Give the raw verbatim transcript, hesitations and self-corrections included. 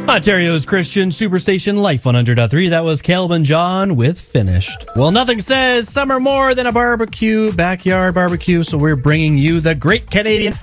Ontario's Christian Superstation Life one hundred point three. That was Caleb and John with Finished. Well, nothing says summer more than a barbecue, backyard barbecue, so we're bringing you the Great Canadian